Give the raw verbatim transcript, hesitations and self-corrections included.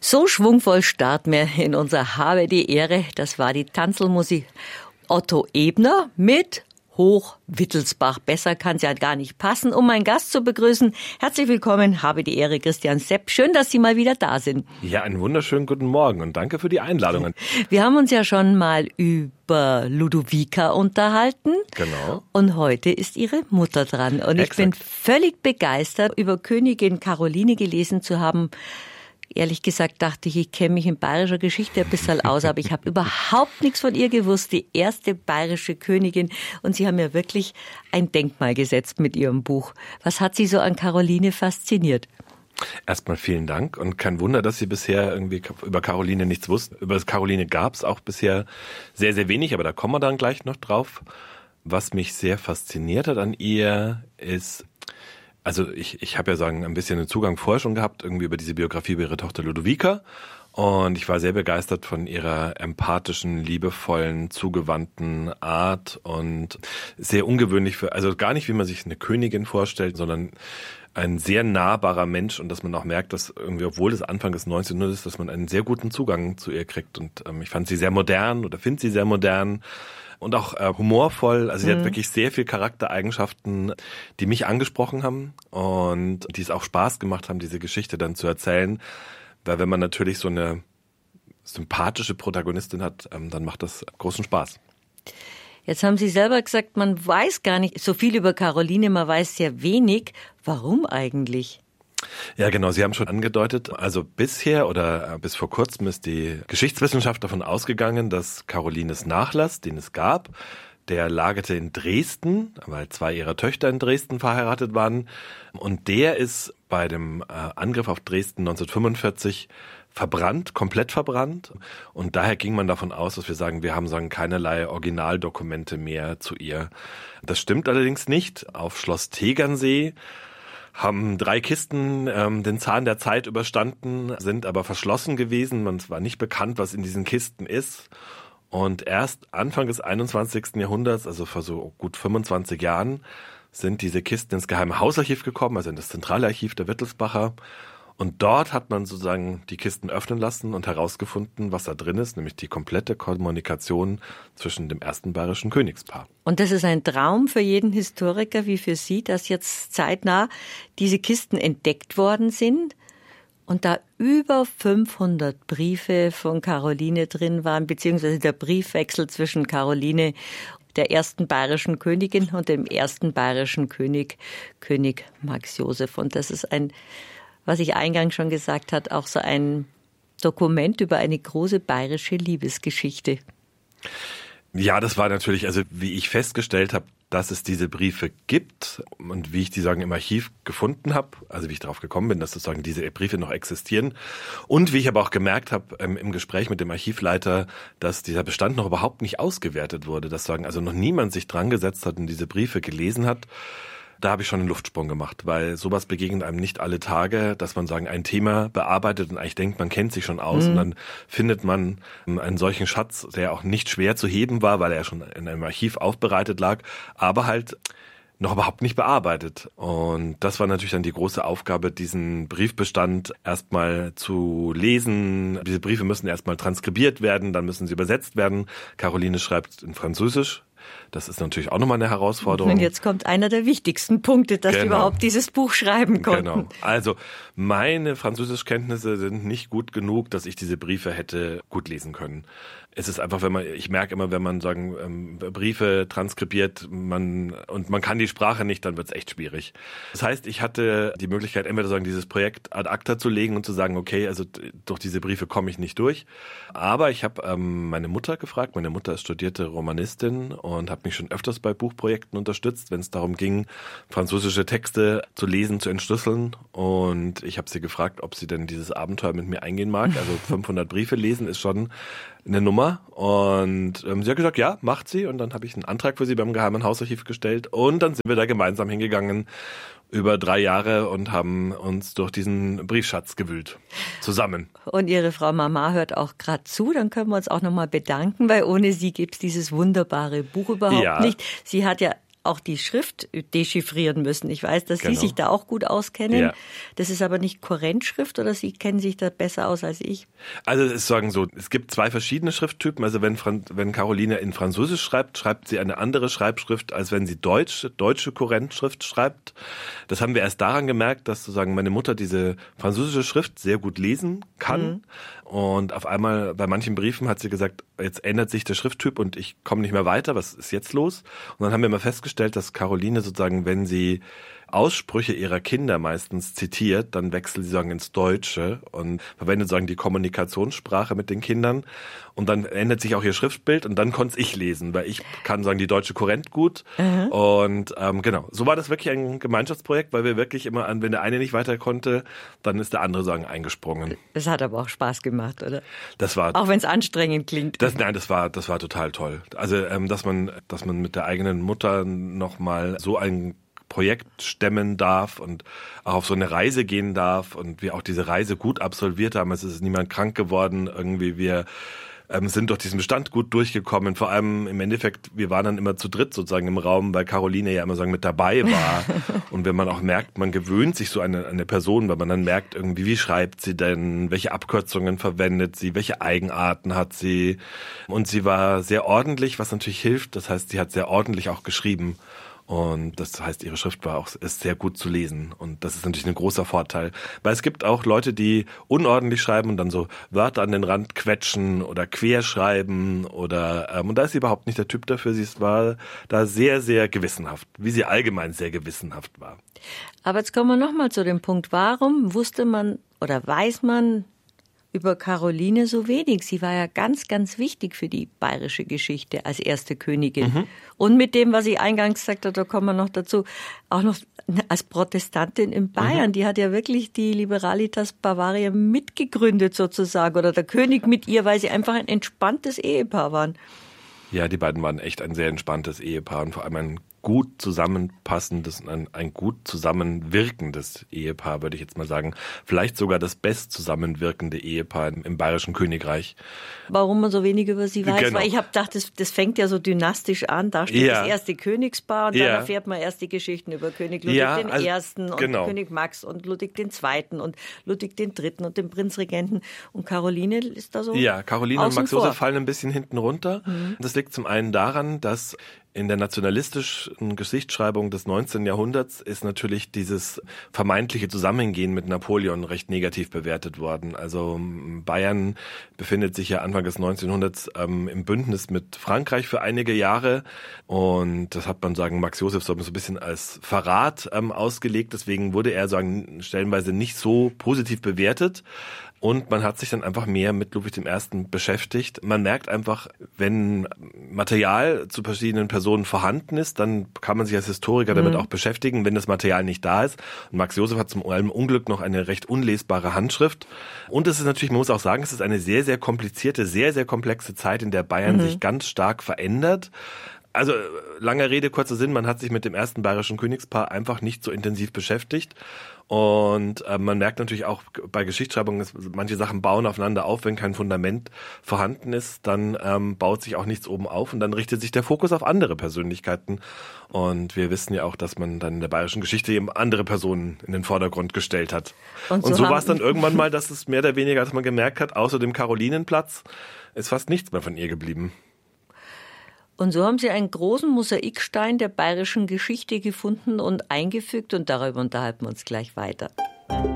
So schwungvoll starten wir in unser Habe die Ehre. Das war die Tanzelmusik Otto Ebner mit Hoch Wittelsbach. Besser kann es ja gar nicht passen. Um meinen Gast zu begrüßen, herzlich willkommen, habe die Ehre, Christian Sepp. Schön, dass Sie mal wieder da sind. Ja, einen wunderschönen guten Morgen und danke für die Einladung. Wir haben uns ja schon mal über Ludovica unterhalten. Genau. Und heute ist Ihre Mutter dran. Und ich Exakt. bin völlig begeistert, über Königin Caroline gelesen zu haben. Ehrlich gesagt dachte ich, ich kenne mich in bayerischer Geschichte ein bisschen aus, aber ich habe überhaupt nichts von ihr gewusst. Die erste bayerische Königin. Und Sie haben ja wirklich ein Denkmal gesetzt mit Ihrem Buch. Was hat Sie so an Caroline fasziniert? Erstmal vielen Dank und kein Wunder, dass Sie bisher irgendwie über Caroline nichts wussten. Über Caroline gab es auch bisher sehr, sehr wenig, aber da kommen wir dann gleich noch drauf. Was mich sehr fasziniert hat an ihr ist... Also ich, ich habe ja sagen ein bisschen einen Zugang vorher schon gehabt, irgendwie über diese Biografie über ihre Tochter Ludovica. Und ich war sehr begeistert von ihrer empathischen, liebevollen, zugewandten Art und sehr ungewöhnlich für, also gar nicht, wie man sich eine Königin vorstellt, sondern ein sehr nahbarer Mensch und dass man auch merkt, dass irgendwie, obwohl es Anfang des neunzehnten ist, dass man einen sehr guten Zugang zu ihr kriegt. Und ähm, ich fand sie sehr modern oder finde sie sehr modern. Und auch äh, humorvoll, also sie mhm. hat wirklich sehr viel Charaktereigenschaften, die mich angesprochen haben und die es auch Spaß gemacht haben, diese Geschichte dann zu erzählen. Weil wenn man natürlich so eine sympathische Protagonistin hat, ähm, dann macht das großen Spaß. Jetzt haben Sie selber gesagt, man weiß gar nicht so viel über Caroline, man weiß sehr wenig. Warum eigentlich? Ja, genau. Sie haben schon angedeutet, also bisher oder bis vor kurzem ist die Geschichtswissenschaft davon ausgegangen, dass Carolines Nachlass, den es gab, der lagerte in Dresden, weil zwei ihrer Töchter in Dresden verheiratet waren. Und der ist bei dem Angriff auf Dresden neunzehnhundertfünfundvierzig verbrannt, komplett verbrannt. Und daher ging man davon aus, dass wir sagen, wir haben sagen keinerlei Originaldokumente mehr zu ihr. Das stimmt allerdings nicht. Auf Schloss Tegernsee haben drei Kisten ähm, den Zahn der Zeit überstanden, sind aber verschlossen gewesen. Man war nicht bekannt, was in diesen Kisten ist. Und erst Anfang des einundzwanzigsten Jahrhunderts, also vor so gut fünfundzwanzig Jahren, sind diese Kisten ins Geheime Hausarchiv gekommen, also in das Zentralarchiv der Wittelsbacher. Und dort hat man sozusagen die Kisten öffnen lassen und herausgefunden, was da drin ist, nämlich die komplette Kommunikation zwischen dem ersten bayerischen Königspaar. Und das ist ein Traum für jeden Historiker wie für Sie, dass jetzt zeitnah diese Kisten entdeckt worden sind und da über fünfhundert Briefe von Caroline drin waren, beziehungsweise der Briefwechsel zwischen Caroline, der ersten bayerischen Königin und dem ersten bayerischen König, König Max Joseph. Und das ist ein, was ich eingangs schon gesagt habe, auch so ein Dokument über eine große bayerische Liebesgeschichte. Ja, das war natürlich, also wie ich festgestellt habe, dass es diese Briefe gibt und wie ich die sagen im Archiv gefunden habe, also wie ich darauf gekommen bin, dass sozusagen diese Briefe noch existieren und wie ich aber auch gemerkt habe ähm, im Gespräch mit dem Archivleiter, dass dieser Bestand noch überhaupt nicht ausgewertet wurde, dass sagen also noch niemand sich dran gesetzt hat und diese Briefe gelesen hat. Da habe ich schon einen Luftsprung gemacht, weil sowas begegnet einem nicht alle Tage, dass man sagen ein Thema bearbeitet und eigentlich denkt, man kennt sich schon aus mhm. und dann findet man einen solchen Schatz, der auch nicht schwer zu heben war, weil er schon in einem Archiv aufbereitet lag, aber halt noch überhaupt nicht bearbeitet. Und das war natürlich dann die große Aufgabe, diesen Briefbestand erstmal zu lesen. Diese Briefe müssen erstmal transkribiert werden, dann müssen sie übersetzt werden. Caroline schreibt in Französisch. Das ist natürlich auch nochmal eine Herausforderung. Und jetzt kommt einer der wichtigsten Punkte, dass genau. Sie überhaupt dieses Buch schreiben konnten. Genau. Also meine Französischkenntnisse sind nicht gut genug, dass ich diese Briefe hätte gut lesen können. Es ist einfach, wenn man, ich merke immer, wenn man sagen ähm, Briefe transkribiert, man und man kann die Sprache nicht, dann wird es echt schwierig. Das heißt, ich hatte die Möglichkeit, entweder sagen dieses Projekt ad acta zu legen und zu sagen, okay, also durch diese Briefe komme ich nicht durch. Aber ich habe ähm, meine Mutter gefragt. Meine Mutter ist studierte Romanistin und hat mich schon öfters bei Buchprojekten unterstützt, wenn es darum ging, französische Texte zu lesen, zu entschlüsseln. Und ich habe sie gefragt, ob sie denn dieses Abenteuer mit mir eingehen mag. Also fünfhundert Briefe lesen ist schon eine Nummer. Und ähm, sie hat gesagt, ja, macht sie. Und dann habe ich einen Antrag für sie beim Geheimen Hausarchiv gestellt. Und dann sind wir da gemeinsam hingegangen über drei Jahre und haben uns durch diesen Briefschatz gewühlt. Zusammen. Und Ihre Frau Mama hört auch gerade zu. Dann können wir uns auch nochmal bedanken, weil ohne sie gibt's dieses wunderbare Buch überhaupt ja. nicht. Sie hat ja auch die Schrift dechiffrieren müssen. Ich weiß, dass Genau. Sie sich da auch gut auskennen. Ja. Das ist aber nicht Kurrentschrift, oder Sie kennen sich da besser aus als ich? Also es ist sagen so, es gibt zwei verschiedene Schrifttypen. Also wenn, Fran- wenn Caroline in Französisch schreibt, schreibt sie eine andere Schreibschrift, als wenn sie Deutsch, deutsche Kurrentschrift schreibt. Das haben wir erst daran gemerkt, dass sozusagen meine Mutter diese französische Schrift sehr gut lesen kann. Mhm. Und auf einmal bei manchen Briefen hat sie gesagt, jetzt ändert sich der Schrifttyp und ich komme nicht mehr weiter. Was ist jetzt los? Und dann haben wir mal festgestellt, dass Caroline sozusagen, wenn sie Aussprüche ihrer Kinder meistens zitiert, dann wechselt sie sagen ins Deutsche und verwendet sagen die Kommunikationssprache mit den Kindern und dann ändert sich auch ihr Schriftbild und dann konnte ich lesen, weil ich kann sagen die deutsche Kurrent gut mhm. und ähm, genau, so war das wirklich ein Gemeinschaftsprojekt, weil wir wirklich immer an, wenn der eine nicht weiter konnte, dann ist der andere sagen eingesprungen. Das hat aber auch Spaß gemacht, oder? Das war auch wenn es anstrengend klingt. Das, nein, das war das war total toll. Also ähm, dass man dass man mit der eigenen Mutter noch mal so ein Projekt stemmen darf und auch auf so eine Reise gehen darf und wir auch diese Reise gut absolviert haben. Es ist niemand krank geworden. Irgendwie wir ähm, sind durch diesen Bestand gut durchgekommen. Vor allem im Endeffekt, wir waren dann immer zu dritt sozusagen im Raum, weil Caroline ja immer sagen mit dabei war. Und wenn man auch merkt, man gewöhnt sich so an eine, eine Person, weil man dann merkt irgendwie, wie schreibt sie denn, welche Abkürzungen verwendet sie, welche Eigenarten hat sie. Und sie war sehr ordentlich, was natürlich hilft. Das heißt, sie hat sehr ordentlich auch geschrieben. Und das heißt, ihre Schrift war auch ist sehr gut zu lesen. Und das ist natürlich ein großer Vorteil. Weil es gibt auch Leute, die unordentlich schreiben und dann so Wörter an den Rand quetschen oder querschreiben oder ähm, und da ist sie überhaupt nicht der Typ dafür. Sie war da sehr, sehr gewissenhaft, wie sie allgemein sehr gewissenhaft war. Aber jetzt kommen wir nochmal zu dem Punkt. Warum wusste man oder weiß man über Caroline so wenig? Sie war ja ganz, ganz wichtig für die bayerische Geschichte als erste Königin. Mhm. Und mit dem, was ich eingangs gesagt habe, da kommen wir noch dazu, auch noch als Protestantin in Bayern. Mhm. Die hat ja wirklich die Liberalitas Bavaria mitgegründet sozusagen. Oder der König mit ihr, weil sie einfach ein entspanntes Ehepaar waren. Ja, die beiden waren echt ein sehr entspanntes Ehepaar und vor allem ein gut zusammenpassendes, ein, ein gut zusammenwirkendes Ehepaar, würde ich jetzt mal sagen. Vielleicht sogar das best zusammenwirkende Ehepaar im, im Bayerischen Königreich. Warum man so wenig über sie weiß? Genau. Weil ich habe gedacht, das, das fängt ja so dynastisch an. Da steht ja. das erste Königspaar und ja. dann erfährt man erst die Geschichten über König Ludwig ja, den also, Ersten und genau. König Max und Ludwig den Zweiten und Ludwig den Dritten und den Prinzregenten. Und Caroline ist da so Ja, Caroline und Max vor. Josef fallen ein bisschen hinten runter. Mhm. Das liegt zum einen daran, dass in der nationalistischen Geschichtsschreibung des neunzehnten Jahrhunderts ist natürlich dieses vermeintliche Zusammengehen mit Napoleon recht negativ bewertet worden. Also Bayern befindet sich ja Anfang des neunzehnhunderts ähm, im Bündnis mit Frankreich für einige Jahre und das hat man sagen Max Josef so ein bisschen als Verrat ähm, ausgelegt. Deswegen wurde er sagen stellenweise nicht so positiv bewertet. Und man hat sich dann einfach mehr mit Ludwig dem Ersten beschäftigt. Man merkt einfach, wenn Material zu verschiedenen Personen vorhanden ist, dann kann man sich als Historiker damit mhm. auch beschäftigen, wenn das Material nicht da ist. Und Max Josef hat zum allem Unglück noch eine recht unlesbare Handschrift. Und es ist natürlich, man muss auch sagen, es ist eine sehr, sehr komplizierte, sehr, sehr komplexe Zeit, in der Bayern mhm. sich ganz stark verändert. Also lange Rede, kurzer Sinn, man hat sich mit dem ersten bayerischen Königspaar einfach nicht so intensiv beschäftigt. Und äh, man merkt natürlich auch bei Geschichtsschreibung, dass manche Sachen bauen aufeinander auf, wenn kein Fundament vorhanden ist, dann ähm, baut sich auch nichts oben auf und dann richtet sich der Fokus auf andere Persönlichkeiten. Und wir wissen ja auch, dass man dann in der bayerischen Geschichte eben andere Personen in den Vordergrund gestellt hat. Und so, und so war es dann irgendwann mal, dass es mehr oder weniger, als man gemerkt hat, außer dem Karolinenplatz ist fast nichts mehr von ihr geblieben. Und so haben sie einen großen Mosaikstein der bayerischen Geschichte gefunden und eingefügt und darüber unterhalten wir uns gleich weiter.